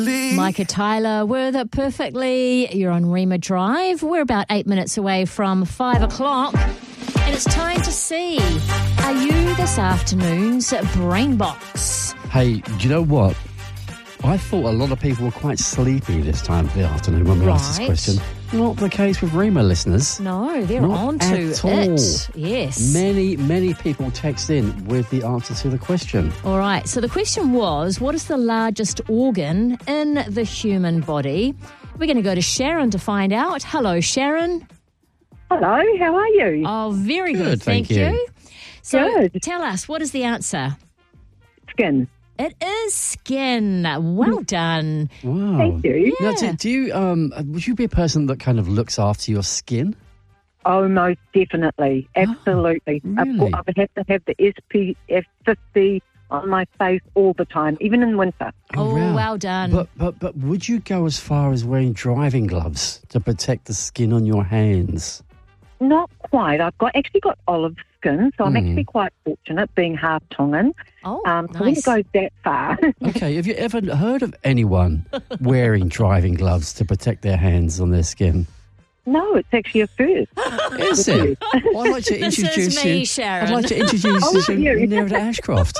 Micah Tyler with it perfectly. You're on Rima Drive. We're about 8 minutes away from 5 o'clock. And it's time to see, are you this afternoon's brain box? Hey, do you know what? I thought a lot of people were quite sleepy this time of the afternoon when we asked this question. Not the case with Rima listeners. No, they're Not on to at all. it. Yes. Many people text in with the answer to the question. All right, so the question was, what is the largest organ in the human body? We're going to go to Sharon to find out. Hello, Sharon. Hello, how are you? Oh, very good. Good, thank you. So Good. tell us, what is the answer? Skin. It is skin. Well done. Wow. Thank you. Now, do you, would you be a person that kind of looks after your skin? Oh, most definitely. Absolutely. really? I would have to have the SPF 50 on my face all the time, even in winter. Oh, wow. well done. But would you go as far as wearing driving gloves to protect the skin on your hands? Not quite. I've actually got olive skin, so I'm actually quite fortunate being half Tongan. Oh, So I nice. wouldn't go that far. Okay, have you ever heard of anyone wearing driving gloves to protect their hands on their skin? No, it's actually a first. Is it? Well, I'd like to This introduce is me, you. Sharon. I'd like to introduce Oh, you you. Neera Ashcroft.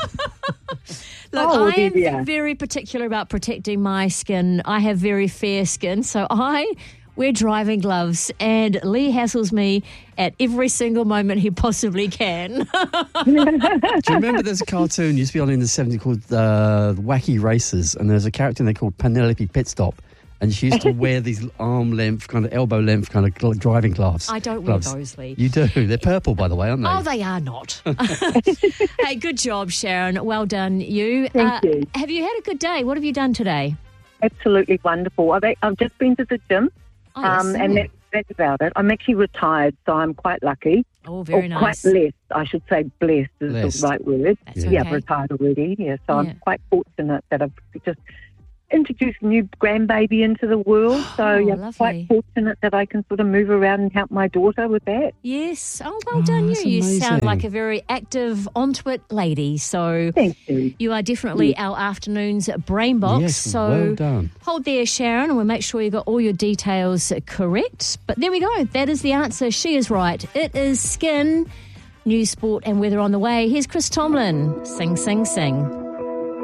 Look, Oh, I am dear. very particular about protecting my skin. I have very fair skin, so I wear driving gloves, and Lee hassles me at every single moment he possibly can. Do you remember there's a cartoon used to be on in the 70s called Wacky Racers, and there's a character in there called Penelope Pitstop, and she used to wear these arm length, kind of elbow length, kind of driving gloves. I don't wear gloves. those, Lee. You do. They're purple, by the way, aren't they? Oh, they are not. Hey, good job, Sharon. Well done, you. Thank you. Have you had a good day? What have you done today? Absolutely wonderful. I've just been to the gym, Oh, yes. and that's about it. I'm actually retired, so I'm quite lucky. Oh, very or nice. Quite blessed, I should say. Blessed is Blessed. the right word. That's Yeah, okay. I've retired already. Yeah, so Yeah. I'm quite fortunate that I've just introduced a new grandbaby into the world. So Oh, yeah, lovely. quite fortunate that I can sort of move around and help my daughter with that. Yes. Oh, well done, you. that's You sound amazing. like a very active, onto it lady. So Thank you. you are definitely our afternoon's brain box. Yes, so well done. hold there, Sharon, and we'll make sure you got all your details correct. But there we go. That is the answer. She is right. It is skin. News, sport and weather on the way. Here's Chris Tomlin. Sing, sing, sing.